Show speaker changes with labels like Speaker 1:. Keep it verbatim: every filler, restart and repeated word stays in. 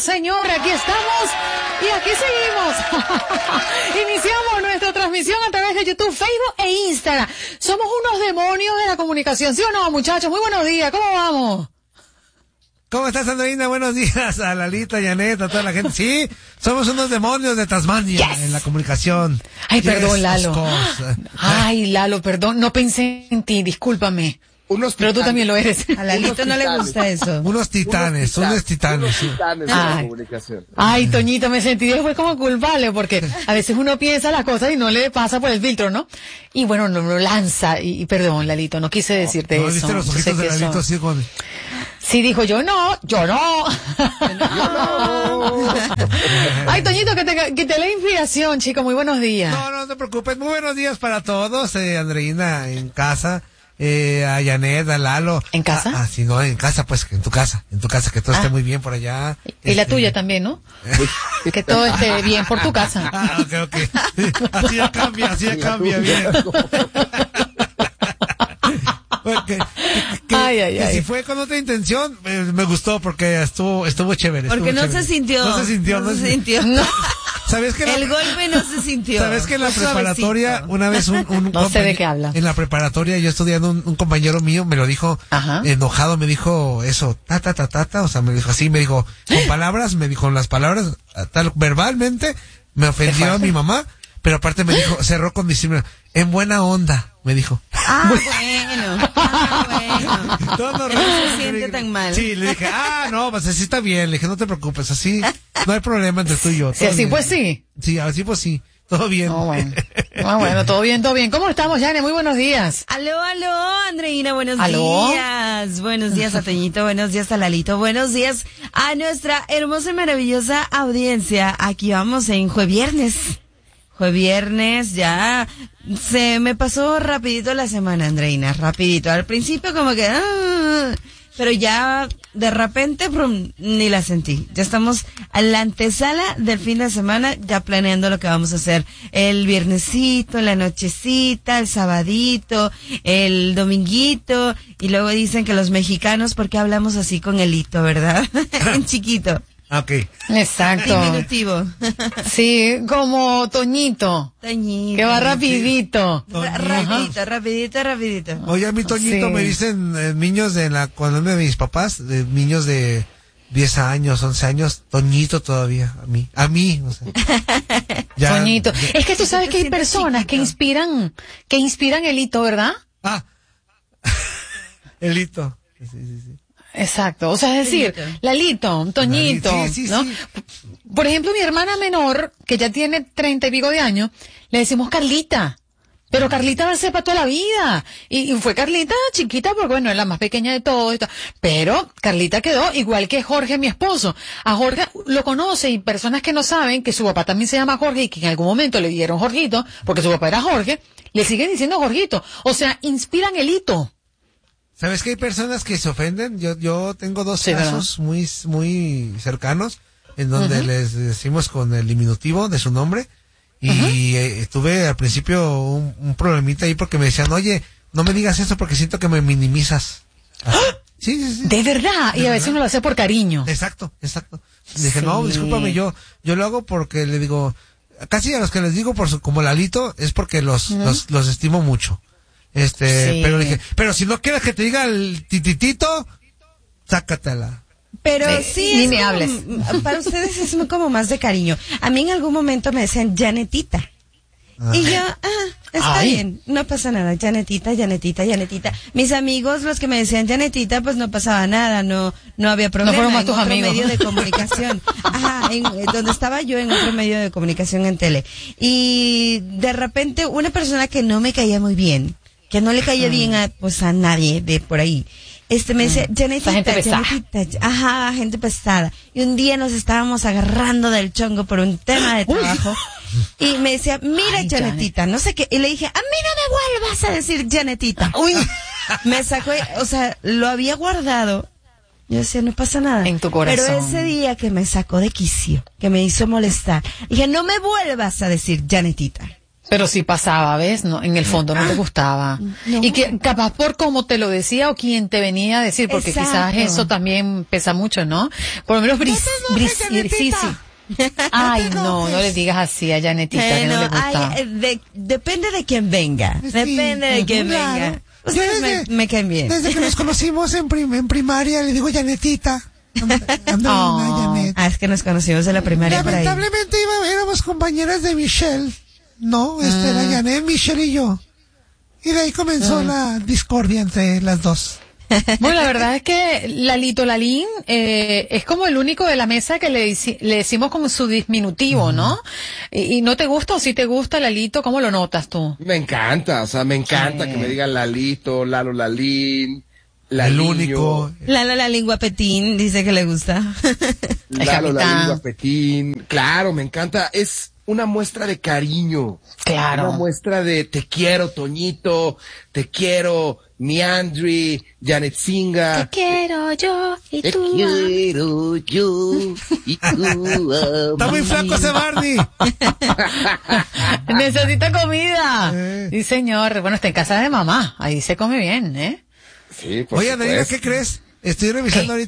Speaker 1: señor, aquí estamos y aquí seguimos. Iniciamos nuestra transmisión a través de YouTube, Facebook e Instagram. Somos unos demonios de la comunicación, ¿sí o no, muchachos? Muy buenos días, ¿cómo vamos?
Speaker 2: ¿Cómo estás, Andreina? Buenos días a Lalita, Janet, a toda la gente. Sí, somos unos demonios de Tasmania, yes, en la comunicación.
Speaker 1: Ay, yes, perdón, Lalo. Ay, Lalo, perdón, no pensé en ti, discúlpame. Unos Pero tú también lo eres.
Speaker 3: A Lalito no le gusta eso.
Speaker 2: Unos titanes, unos titanes.
Speaker 4: Unos titanes de la comunicación.
Speaker 1: Ay, Toñito, me sentí después como culpable porque a veces uno piensa las cosas y no le pasa por el filtro, ¿no? Y bueno, no lo lanza. Y, y perdón, Lalito, no quise decirte
Speaker 2: no, ¿no
Speaker 1: eso.
Speaker 2: ¿Viste los ojitos de Lalito así con...
Speaker 1: Sí, dijo, yo no, yo no. Ay, Toñito, que te, que te dé inspiración, chico, muy buenos días.
Speaker 2: No, no te preocupes, muy buenos días para todos, eh, Andreina, en casa. Eh, a Janet, a Lalo.
Speaker 1: ¿En casa?
Speaker 2: Ah, sí, no, en casa, pues, en tu casa, en tu casa, que todo ah. esté muy bien por allá.
Speaker 1: Y este... la tuya también, ¿no? Que todo esté bien por tu casa.
Speaker 2: Ah, ok, ok. Así ya cambia, así ya cambia, bien. Que, que, que,
Speaker 1: ay, ay,
Speaker 2: que
Speaker 1: ay.
Speaker 2: si fue con otra intención, eh, me gustó porque estuvo estuvo chévere.
Speaker 3: Porque
Speaker 2: estuvo
Speaker 3: no
Speaker 2: chévere.
Speaker 3: se sintió.
Speaker 2: No se sintió,
Speaker 3: no,
Speaker 2: no
Speaker 3: se
Speaker 2: se
Speaker 3: sintió. No.
Speaker 2: ¿Sabes que
Speaker 3: El
Speaker 2: la,
Speaker 3: golpe no se sintió.
Speaker 2: ¿Sabes que en la preparatoria, suavecito. Una vez un, un
Speaker 1: no sé de qué habla.
Speaker 2: En la preparatoria, yo estudiando, un, un compañero mío me lo dijo, ajá, enojado, me dijo eso, ta, ta, ta, ta, ta, o sea, me dijo así, me dijo, con palabras, me dijo, con las palabras, tal, verbalmente, me ofendió a mi mamá, pero aparte me dijo, cerró con disciplina, en buena onda, me dijo.
Speaker 3: Ah, bueno, ah, bueno.
Speaker 2: No, no,
Speaker 3: no se siente tan mal.
Speaker 2: Sí, le dije, ah, no, pues así está bien, le dije, no te preocupes, así, no hay problema entre tú y yo.
Speaker 1: Sí, así
Speaker 2: bien.
Speaker 1: Pues sí.
Speaker 2: Sí, así pues sí, todo bien.
Speaker 1: Oh, bueno. Ah, bueno, todo bien, todo bien. ¿Cómo estamos, Jane? Muy buenos días.
Speaker 3: Aló, aló, Andreina, buenos
Speaker 1: ¿Aló?
Speaker 3: días. Buenos días a Toñito, buenos días a Lalito, buenos días a nuestra hermosa y maravillosa audiencia. Aquí vamos en Jue Viernes. Jue Viernes, ya se me pasó rapidito la semana, Andreina, rapidito. Al principio como que, ah, pero ya de repente brum, ni la sentí. Ya estamos a la antesala del fin de semana, ya planeando lo que vamos a hacer el viernesito, la nochecita, el sabadito, el dominguito, y luego dicen que los mexicanos, ¿por qué hablamos así con el hito, verdad? En chiquito.
Speaker 2: Okay.
Speaker 1: Exacto.
Speaker 3: Diminutivo.
Speaker 1: Sí, como Toñito.
Speaker 3: Toñito.
Speaker 1: Que va rapidito.
Speaker 3: Ra- rapidito, rapidito, rapidito.
Speaker 2: Oye, a mi Toñito
Speaker 1: sí.
Speaker 2: me dicen eh, niños de la, cuando me de mis papás, de niños de diez años, once años, Toñito todavía, a mí, a mí, o sea.
Speaker 1: Ya, Toñito. Ya. Es que tú sabes que hay
Speaker 3: sientes
Speaker 1: personas
Speaker 3: chiquito.
Speaker 1: que inspiran, que inspiran el hito, ¿verdad?
Speaker 2: Ah. El hito. Sí, sí, sí.
Speaker 1: Exacto, o sea, es decir, Lalito, Toñito, sí, sí, ¿no? Sí. Por ejemplo, mi hermana menor, que ya tiene treinta y pico de años, le decimos Carlita, pero Carlita va a ser para toda la vida, y, y fue Carlita chiquita porque bueno, es la más pequeña de todos, pero Carlita quedó igual que Jorge, mi esposo. A Jorge lo conoce y personas que no saben que su papá también se llama Jorge y que en algún momento le dieron Jorgito, porque su papá era Jorge, le siguen diciendo Jorgito, o sea, inspiran el hito.
Speaker 2: ¿Sabes que hay personas que se ofenden? Yo yo tengo dos
Speaker 1: sí,
Speaker 2: casos
Speaker 1: ¿verdad?
Speaker 2: muy muy cercanos en donde uh-huh. les decimos con el diminutivo de su nombre y uh-huh. eh, tuve al principio un, un problemita ahí porque me decían, oye, no me digas eso porque siento que me minimizas. Sí, sí, sí.
Speaker 1: De verdad, de y a veces uno lo hace por cariño.
Speaker 2: Exacto, exacto. Le dije, sí. no, discúlpame, yo yo lo hago porque le digo, casi a los que les digo por su, como Lalito, es porque los, uh-huh. los, los estimo mucho. Este, sí. pero dije, pero si no quieres que te diga el tititito, sácatela.
Speaker 3: Pero
Speaker 1: sí,
Speaker 3: sí,
Speaker 1: ni
Speaker 3: es
Speaker 1: me
Speaker 3: como,
Speaker 1: hables.
Speaker 3: Para ustedes es como más de cariño. A mí en algún momento me decían Janetita. Ah. Y yo, ah, está Ay. bien, no pasa nada, Janetita, Janetita, Janetita. Mis amigos, los que me decían Janetita, pues no pasaba nada, no no había problema.
Speaker 1: No fueron más
Speaker 3: en
Speaker 1: tus
Speaker 3: otro
Speaker 1: amigos.
Speaker 3: medio de comunicación. Ajá, en, donde estaba yo en otro medio de comunicación en tele. Y de repente una persona que no me caía muy bien, que no le caía bien a, pues a nadie de por ahí. Este me dice, Janetita,
Speaker 1: gente pesada.
Speaker 3: Janetita, ajá, gente pesada. Y un día nos estábamos agarrando del chongo por un tema de trabajo. Uy. Y me decía, mira, Ay, Janetita, Janet. no sé qué. Y le dije, a mí no me vuelvas a decir Janetita. Uy. Me sacó, o sea, lo había guardado. Yo decía, no pasa nada.
Speaker 1: En tu corazón.
Speaker 3: Pero ese día que me sacó de quicio, que me hizo molestar, dije, no me vuelvas a decir Janetita.
Speaker 1: Pero sí pasaba, ¿ves? No, en el fondo no te gustaba. No. Y que capaz por cómo te lo decía o quien te venía a decir, porque Exacto. quizás eso también pesa mucho, ¿no? Por lo menos Bris, no Bris, sí, sí. Ay, no, no le digas así a Janetita, eh, que no, no le gusta.
Speaker 3: Ay, de, depende de quién venga. Sí, depende de quién claro. venga. Ustedes desde, me, me caen bien.
Speaker 2: Desde que nos conocimos en, prim, en primaria, le digo Janetita.
Speaker 3: Oh. Janet. Ah, es que nos conocimos en la primaria.
Speaker 2: Lamentablemente iba, éramos compañeras de Michelle. No, este mm. era Janet, Michelle y yo. Y de ahí comenzó mm. la discordia entre las dos.
Speaker 1: Bueno, la verdad es que Lalito Lalín eh, es como el único de la mesa que le, le decimos como su diminutivo, mm. ¿no? Y, y no te gusta o si te gusta Lalito, ¿cómo lo notas tú?
Speaker 4: Me encanta, o sea, me encanta sí. que me digan Lalito, Lalo Lalín.
Speaker 2: El único.
Speaker 3: Lalo Lalín Guapetín, dice que le gusta.
Speaker 4: Lalo Lalín Guapetín. Claro, me encanta. Es una muestra de cariño.
Speaker 1: Claro.
Speaker 4: Una muestra de te quiero, Toñito, te quiero, Miandri, Janetzinga.
Speaker 3: Te quiero yo y
Speaker 4: te
Speaker 3: tú.
Speaker 4: Te quiero yo y tú.
Speaker 2: Está muy flaco ese Barney.
Speaker 1: Necesita comida. Eh. Sí, señor. Bueno, está en casa de mamá. Ahí se come bien, ¿eh?
Speaker 4: Sí, por
Speaker 2: Oye, Adelina, ¿qué crees? Estoy revisando ¿Qué? ahorita